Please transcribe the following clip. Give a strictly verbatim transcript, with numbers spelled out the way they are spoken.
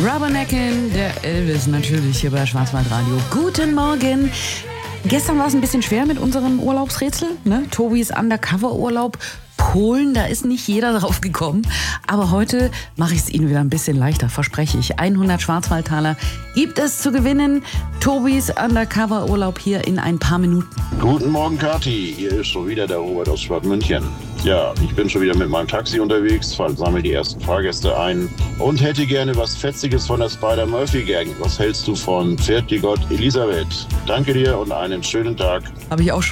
Rubbernecken, der Elvis natürlich hier bei Schwarzwaldradio. Guten Morgen. Gestern war es ein bisschen schwer mit unserem Urlaubsrätsel, ne? Tobis Undercover-Urlaub. Polen, da ist nicht jeder drauf gekommen. Aber heute mache ich es Ihnen wieder ein bisschen leichter, verspreche ich. hundert Schwarzwaldtaler gibt es zu gewinnen. Tobis Undercover-Urlaub hier in ein paar Minuten. Guten Morgen, Kathi. Hier ist schon wieder der Robert aus Stadt München. Ja, ich bin schon wieder mit meinem Taxi unterwegs, sammle die ersten Fahrgäste ein und hätte gerne was Fetziges von der Spider-Murphy-Gang. Was hältst du von Pferd die Gott Elisabeth? Danke dir und einen schönen Tag. Habe ich auch schon